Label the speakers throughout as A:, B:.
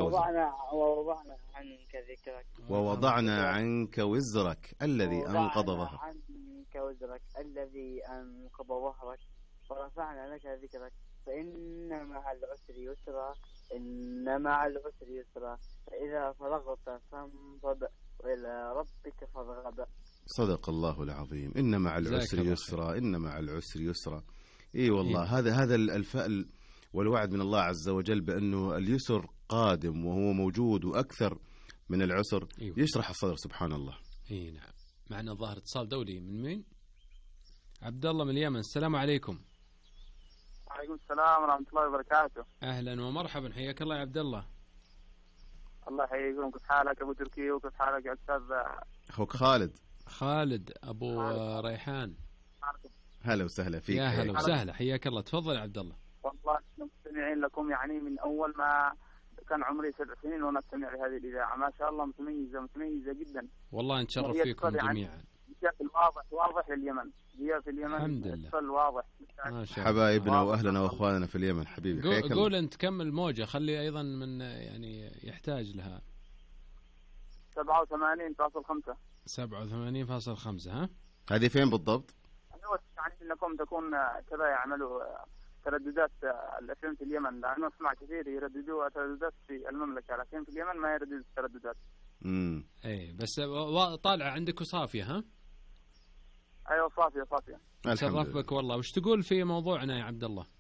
A: ووضعنا عنك ذكرك
B: ووضعنا عنك وزرك الذي أنقض ظهرك
A: عنك وزرك الذي أنقض ظهرك ورفعنا لك ذكرك فإن مع العسر يسرا إن مع العسر يسرا فإذا فرغت فانصب وإلى ربك فارغب.
B: صدق الله العظيم. إن مع العسر يسرا إن مع العسر يسرا. إيه والله هذا الفأل والوعد من الله عز وجل بأنه اليسر قادم وهو موجود وأكثر من العسر. يشرح الصدر سبحان الله.
C: إيه نعم. معنا ظاهر اتصال دولي من مين؟ عبد الله من اليمن. السلام عليكم.
D: وعليكم السلام ورحمة الله وبركاته.
C: أهلا ومرحبا حياك الله يا عبد الله.
D: الله يحييكم. كيف حالك أبو تركي وكيف حالك يا أستاذ
B: أخوك خالد
C: أبو ريحان.
B: هلا وسهلا فيك.
C: يا هلا وسهلا حياك الله. تفضل يا عبد الله.
D: والله مستمعين لكم يعني من أول ما كان عمري 7 سنين وأنا أستمع لهذه الإذاعة ما شاء الله متميزة جدا.
C: والله نتشرف فيكم جميعا.
D: بشكل واضح لليمن. هي في اليمن
C: الحمد لله.
D: بشكل واضح.
B: حبايبنا وأهلنا وأخواننا في اليمن حبيبي.
C: قول أنت كمل موجة خلي أيضا من يعني يحتاج لها.
D: 87.5.
C: 87.5 ها؟
B: هذه فين بالضبط؟
D: يعني انكم تكون كذا يعملوا ترددات الافلام في اليمن لانه اسمع كثير يرددوا ترددات في المملكه لكن في اليمن ما يرددوا الترددات.
C: اي بس طالعه عندك صافيه ها؟
D: ايوه صافيه.
C: شرف بك والله. وش تقول في موضوعنا يا عبد الله؟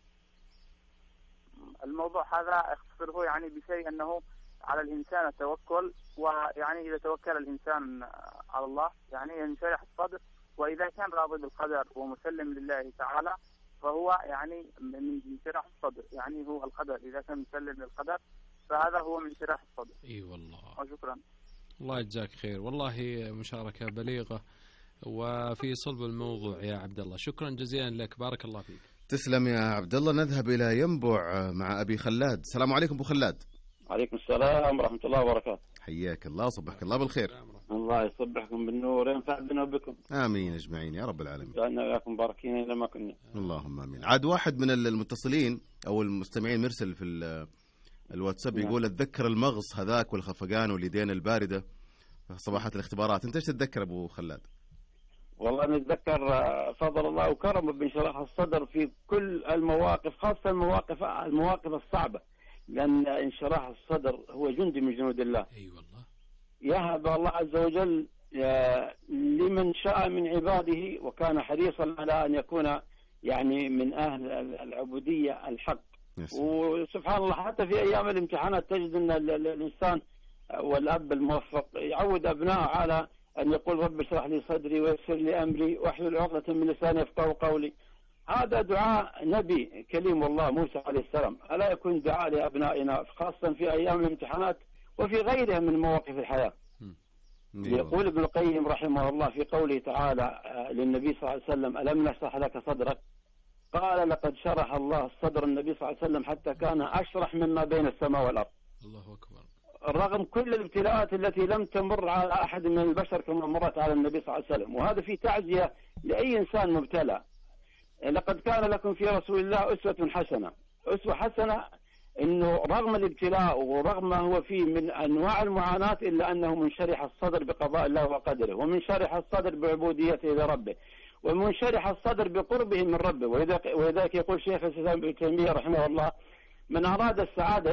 D: الموضوع هذا اختصره يعني بشيء انه على الانسان التوكل ويعني اذا توكل الانسان على الله يعني ينشرح الصدر وإذا كان راضي بالقدر ومسلم لله تعالى فهو يعني من انشراح الصدر يعني هو القدر إذا كان مسلم للقدر فهذا هو من انشراح الصدر.
C: اي والله.
D: وشكرا.
C: الله يجزاك خير والله مشاركة بليغة وفي صلب الموضوع يا عبد الله. شكرا جزيلا لك بارك الله فيك.
B: تسلم يا عبد الله. نذهب إلى ينبع مع أبي خلاد. السلام عليكم أبو خلاد.
E: عليكم السلام ورحمة الله وبركاته.
B: حياك الله صبحك الله بالخير.
E: الله يصبحكم بالنور وينفع بنا وبكم.
B: آمين أجمعين يا رب العالمين.
E: جعلنا وياكم باركين إلى ما كنا.
B: اللهم آمين. عاد واحد من المتصلين أو المستمعين مرسل في الواتساب يقول أتذكر المغص هذاك والخفقان واليدين الباردة في صباحات الاختبارات. أنت إيش تتذكر أبو خلاد؟
E: والله نتذكر فضل الله وكرمه بانشراح الصدر في كل المواقف خاصة المواقف الصعبة لأن انشراح الصدر هو جندي من جنود الله.
C: أي والله.
E: يهب الله عز وجل لمن شاء من عباده وكان حريصا على أن يكون يعني من أهل العبودية الحق. وسبحان الله حتى في أيام الامتحانات تجد أن الإنسان والأب الموفق يعود أبنائه على أن يقول رب اشرح لي صدري ويسر لي أمري واحلل عقدة من لساني يفقهوا قولي. هذا دعاء نبي كليم الله موسى عليه السلام. ألا يكون دعاء لأبنائنا خاصة في أيام الامتحانات وفي غيرها من مواقف الحياة. يقول ابن القيم رحمه الله في قوله تعالى للنبي صلى الله عليه وسلم ألم نشرح لك صدرك قال لقد شرح الله الصدر النبي صلى الله عليه وسلم حتى كان أشرح مما بين السماء والأرض.
C: الله أكبر.
E: رغم كل الابتلاءات التي لم تمر على أحد من البشر كما مرت على النبي صلى الله عليه وسلم. وهذا في تعزية لأي إنسان مبتلى. لقد كان لكم في رسول الله أسوة حسنة. أسوة حسنة إنه رغم الابتلاء ورغم ما هو فيه من أنواع المعاناة إلا أنه منشرح الصدر بقضاء الله وقدره ومنشرح الصدر بعبوديته لربه ومنشرح الصدر بقربه من ربه. ولذلك يقول شيخ الإسلام ابن تيمية رحمه الله من أراد السعادة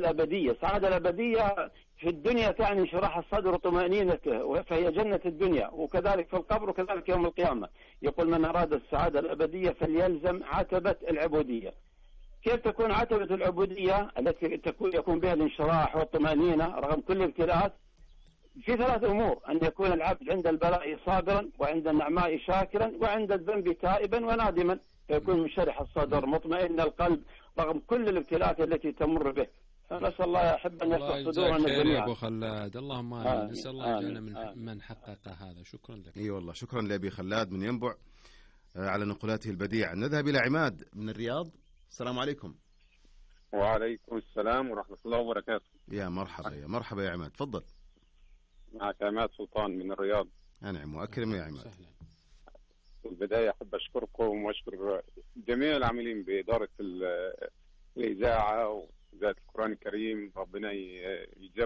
E: الأبدية في الدنيا تعني انشراح الصدر وطمأنينته فهي جنة الدنيا وكذلك في القبر وكذلك يوم القيامة. يقول من أراد السعادة الأبدية فليلزم عتبة العبودية. كيف تكون عتبة العبودية التي يكون بها الانشراح والطمأنينة رغم كل الابتلاءات؟ في 3 أمور: أن يكون العبد عند البلاء صابرا وعند النعماء شاكرا وعند الذنب تائبا ونادما فيكون منشرح الصدر مطمئن القلب رغم كل الابتلاءات التي تمر به. فنسأل الله يحب أن يشرح صدورنا جميعا.
C: أبو خلاد اللهم نسأل الله يجعلنا من حقق هذا. شكرا لك.
B: اي والله شكرا لأبي خلاد من ينبع على نقلاته البديعة. نذهب إلى عماد من الرياض. السلام عليكم.
F: وعليكم السلام ورحمة الله وبركاته.
B: يا مرحبا يا عماد. تفضل.
F: معك عماد سلطان من الرياض.
B: أنعم وأكرم يا عماد.
F: في البداية أحب أشكركم وأشكر جميع العاملين بإدارة الإذاعة وإذاعة القرآن الكريم. ربنا يجزاكم